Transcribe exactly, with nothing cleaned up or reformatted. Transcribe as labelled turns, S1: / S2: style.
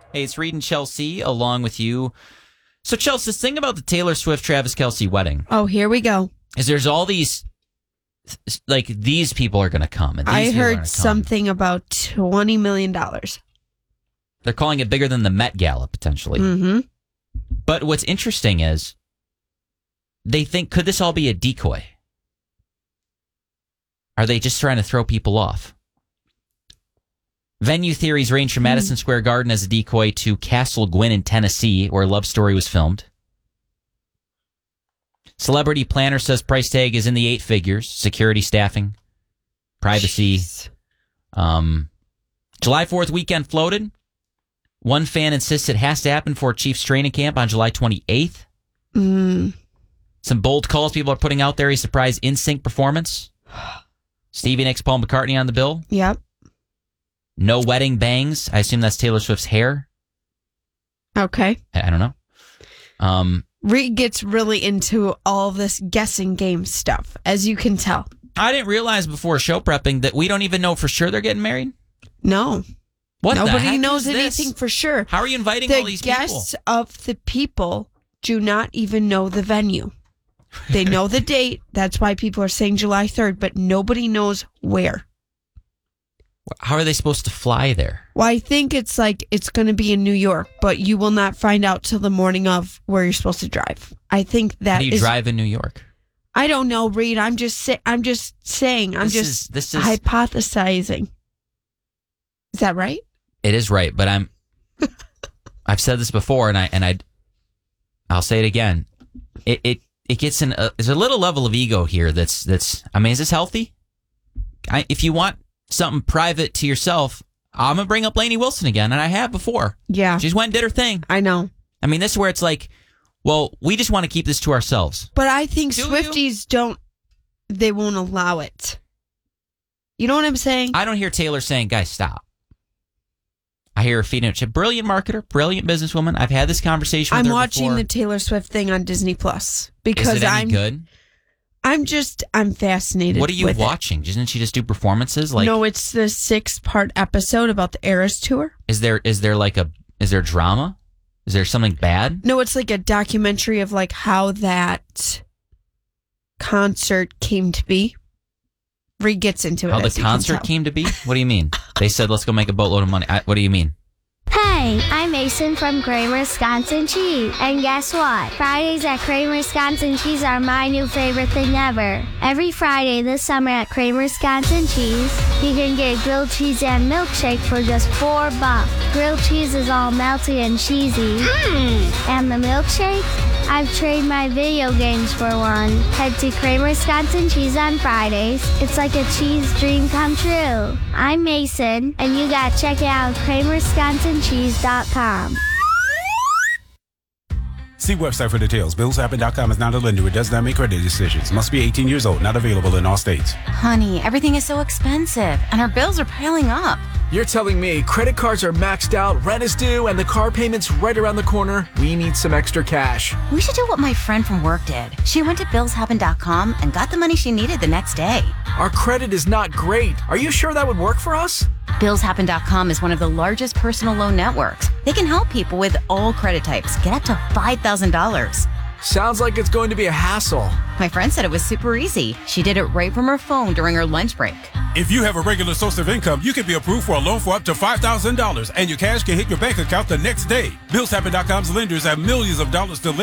S1: Hey, it's Reed and Chelsea along with you. So, Chelsea, this thing about the Taylor Swift-Travis Kelce wedding.
S2: Oh, here we go.
S1: Is there's all these, like, these people are going to come. And these
S2: I
S1: people are
S2: heard
S1: gonna come.
S2: something about twenty million dollars.
S1: They're calling it bigger than the Met Gala, potentially.
S2: Mm-hmm.
S1: But what's interesting is they think, could this all be a decoy? Are they just trying to throw people off? Venue theories range from Madison Square Garden as a decoy to Castle Gwyn in Tennessee, where Love Story was filmed. Celebrity Planner says price tag is in the eight figures. Security, staffing, privacy. Um, July fourth weekend floated. One fan insists it has to happen for Chiefs training camp on July twenty-eighth.
S2: Mm.
S1: Some bold calls people are putting out there. A surprise in sync performance. Stevie Nicks, Paul McCartney on the bill.
S2: Yep.
S1: No wedding bangs. I assume that's Taylor Swift's hair.
S2: Okay.
S1: I, I don't know. Um,
S2: Reed gets really into all this guessing game stuff, as you can tell.
S1: I didn't realize before show prepping that we don't even know for sure they're getting married.
S2: No.
S1: What the
S2: Nobody
S1: heck
S2: knows
S1: is this?
S2: anything for sure.
S1: How are you inviting
S2: the
S1: all these
S2: guests
S1: people?
S2: of the people do not even know the venue. They know the date. That's why people are saying July third, but nobody knows where.
S1: How are they supposed to fly there?
S2: Well, I think it's like it's going to be in New York, but you will not find out till the morning of where you're supposed to drive. I think that
S1: How do you
S2: is,
S1: drive in New York?
S2: I don't know, Reed. I'm just say, I'm just saying. I'm
S1: This
S2: just
S1: is- this is-
S2: hypothesizing. Is that right?
S1: It is right, but I'm. I've said this before, and I and I. I'll say it again. It it it gets in. A, there's a little level of ego here. That's that's. I mean, is this healthy? I, if you want something private to yourself, I'm gonna bring up Lainey Wilson again, and I have before.
S2: Yeah,
S1: She's went and did her thing.
S2: I know.
S1: I mean, this is where it's like, well, we just want to keep this to ourselves.
S2: But I think
S1: Do
S2: Swifties don't. They won't allow it. You know what I'm saying?
S1: I don't hear Taylor saying, "Guys, stop." I hear her feeding it. She's a brilliant marketer, brilliant businesswoman. I've had this conversation with
S2: I'm
S1: her
S2: watching
S1: before.
S2: the Taylor Swift thing on Disney Plus
S1: Is
S2: because
S1: it any
S2: I'm
S1: good?
S2: I'm just I'm fascinated.
S1: What are you
S2: with
S1: watching? Doesn't she just do performances?
S2: It.
S1: Like,
S2: No, it's the six part episode about the Eras tour.
S1: is there is there like a is there drama? Is there something bad?
S2: No, it's like a documentary of like how that concert came to be. Reed gets into it.
S1: How the
S2: as you can
S1: concert
S2: tell.
S1: came to be? What do you mean? They said let's go make a boatload of money. I, what do you mean?
S3: Hey, I'm Mason from Kramer Wisconsin Cheese. And guess what? Fridays at Kramer Wisconsin Cheese are my new favorite thing ever. Every Friday this summer at Kramer Wisconsin Cheese, you can get grilled cheese and milkshake for just four bucks. Grilled cheese is all melty and cheesy. Mm. And the milkshake? I've traded my video games for one. Head to Kramer Wisconsin Cheese on Fridays. It's like a cheese dream come true. I'm Mason, and you gotta check it out at kramer wisconsin cheese dot com.
S4: See website for details. bills happen dot com is not a lender. It does not make credit decisions. Must be eighteen years old. Not available in all states.
S5: Honey, everything is so expensive, and our bills are piling up.
S6: You're telling me credit cards are maxed out, rent is due, and the car payment's right around the corner? We need some extra cash.
S5: We should do what my friend from work did. She went to bills happen dot com and got the money she needed the next day.
S6: Our credit is not great. Are you sure that would work for us?
S5: bills happen dot com is one of the largest personal loan networks. They can help people with all credit types get up to five thousand dollars.
S6: Sounds like it's going to be a hassle.
S5: My friend said it was super easy. She did it right from her phone during her lunch break.
S4: If you have a regular source of income, you can be approved for a loan for up to five thousand dollars, and your cash can hit your bank account the next day. bills happen dot com's lenders have millions of dollars to lend.